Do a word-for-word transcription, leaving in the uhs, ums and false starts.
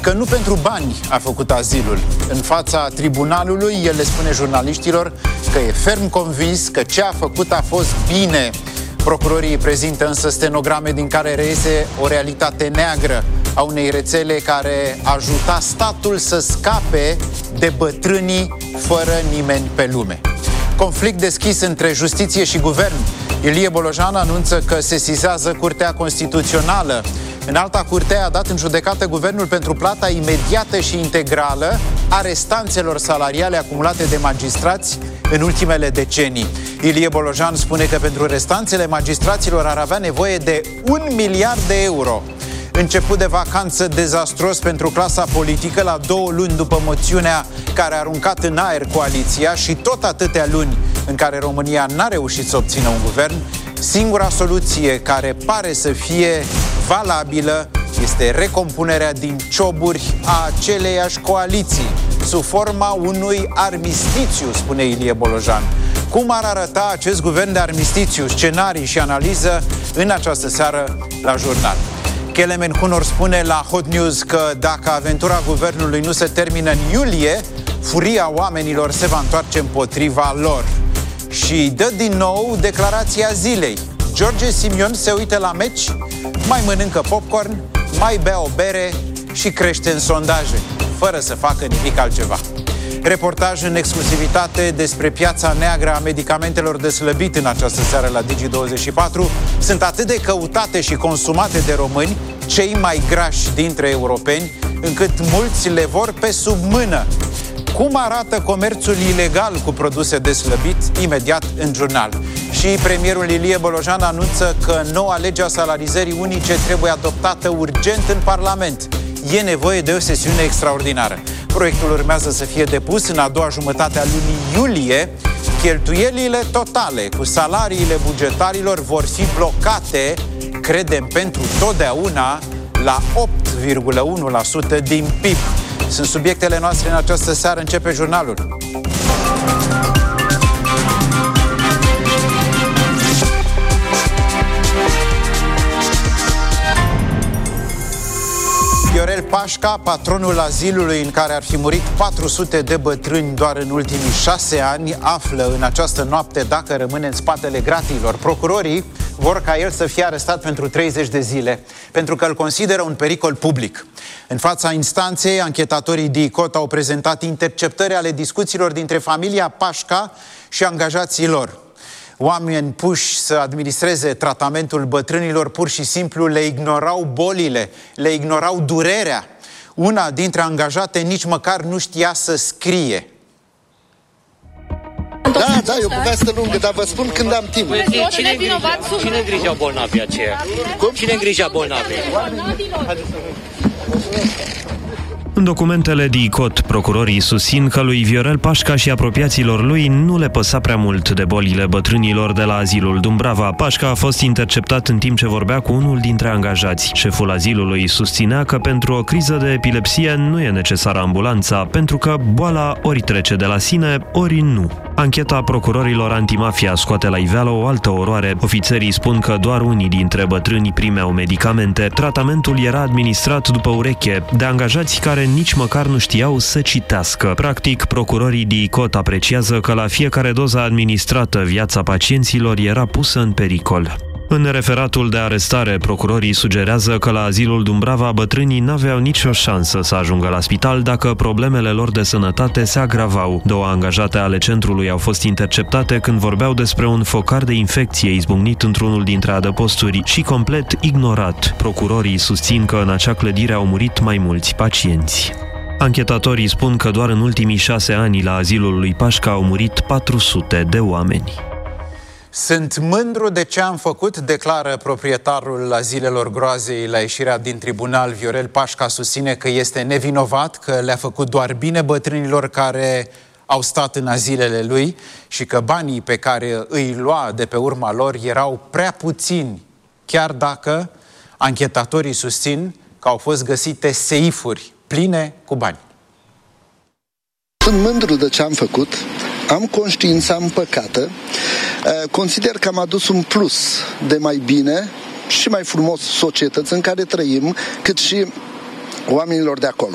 că nu pentru bani a făcut azilul. În fața tribunalului, el le spune jurnaliștilor că e ferm convins că ce a făcut a fost bine. Procurorii prezintă însă stenograme din care reiese o realitate neagră a unei rețele care ajuta statul să scape de bătrânii fără nimeni pe lume. Conflict deschis între justiție și guvern. Ilie Bolojan anunță că sesizează Curtea Constituțională. Înalta Curte a dat în judecată guvernul pentru plata imediată și integrală a restanțelor salariale acumulate de magistrați în ultimele decenii. Ilie Bolojan spune că pentru restanțele magistraților ar avea nevoie de un miliard de euro. Început de vacanță dezastros pentru clasa politică la două luni după moțiunea care a aruncat în aer coaliția și tot atâtea luni în care România n-a reușit să obțină un guvern, singura soluție care pare să fie valabilă este recompunerea din cioburi a aceleiași coaliții, sub forma unui armistițiu, spune Ilie Bolojan. Cum ar arăta acest guvern de armistițiu, scenarii și analiză în această seară la Jurnal. Kelemen Hunor spune la Hot News că dacă aventura guvernului nu se termină în iulie, furia oamenilor se va întoarce împotriva lor. Și dă din nou declarația zilei. George Simion se uită la meci, mai mănâncă popcorn, mai bea o bere și crește în sondaje, fără să facă nimic altceva. Reportaj în exclusivitate despre piața neagră a medicamentelor de slăbit în această seară la Digi douăzeci și patru. Sunt atât de căutate și consumate de români, cei mai grași dintre europeni, încât mulți le vor pe sub mână. Cum arată comerțul ilegal cu produse de slăbit? Imediat în Jurnal. Și premierul Ilie Bolojan anunță că noua lege a salarizării unice trebuie adoptată urgent în Parlament. E nevoie de o sesiune extraordinară. Proiectul urmează să fie depus în a doua jumătate a lunii iulie. Cheltuielile totale cu salariile bugetarilor vor fi blocate, credem, pentru totdeauna la opt virgulă unu la sută din P I B. Sunt subiectele noastre în această seară. Începe Jurnalul. Viorel Pașca, patronul azilului în care ar fi murit patru sute de bătrâni doar în ultimii șase ani, află în această noapte dacă rămâne în spatele gratiilor. Procurorii vor ca el să fie arestat pentru treizeci de zile, pentru că îl consideră un pericol public. În fața instanței, anchetatorii D I C O T au prezentat interceptări ale discuțiilor dintre familia Pașca și angajații lor. Oameni puși să administreze tratamentul bătrânilor pur și simplu le ignorau bolile, le ignorau durerea. Una dintre angajate nici măcar nu știa să scrie. Da, da, e o poveste lungă, dar vă spun când am timp. Cine îngrijea, cine îngrijea bolnavii aceia? Cum? Cine îngrijea bolnavii? În documentele D I C O T, procurorii susțin că lui Viorel Pașca și apropiaților lui nu le păsa prea mult de bolile bătrânilor de la azilul Dumbrava. Pașca a fost interceptat în timp ce vorbea cu unul dintre angajați. Șeful azilului susținea că pentru o criză de epilepsie nu e necesară ambulanța, pentru că boala ori trece de la sine, ori nu. Ancheta procurorilor antimafia scoate la iveală o altă oroare. Ofițerii spun că doar unii dintre bătrâni primeau medicamente. Tratamentul era administrat după ureche, de angajați care nici măcar nu știau să citească. Practic, procurorii D I C O T apreciază că la fiecare doză administrată viața pacienților era pusă în pericol. În referatul de arestare, procurorii sugerează că la azilul Dumbrava bătrânii n-aveau nicio șansă să ajungă la spital dacă problemele lor de sănătate se agravau. Două angajate ale centrului au fost interceptate când vorbeau despre un focar de infecție izbucnit într-unul dintre adăposturi și complet ignorat. Procurorii susțin că în acea clădire au murit mai mulți pacienți. Anchetatorii spun că doar în ultimii șase ani la azilul lui Pașca au murit patru sute de oameni. Sunt mândru de ce am făcut, declară proprietarul azilelor Groazei la ieșirea din tribunal. Viorel Pașca susține că este nevinovat, că le-a făcut doar bine bătrânilor care au stat în azilele lui și că banii pe care îi lua de pe urma lor erau prea puțini, chiar dacă anchetatorii susțin că au fost găsite seifuri pline cu bani. Sunt mândru de ce am făcut. Am conștiința împăcată, consider că am adus un plus de mai bine și mai frumos societăți în care trăim, cât și oamenilor de acolo.